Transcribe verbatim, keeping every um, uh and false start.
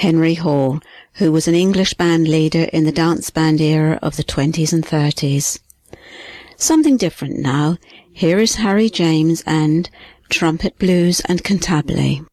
Henry Hall, who was an English band leader in the dance band era of the twenties and thirties. Something different now. Here is Harry James and Trumpet Blues and Cantabile.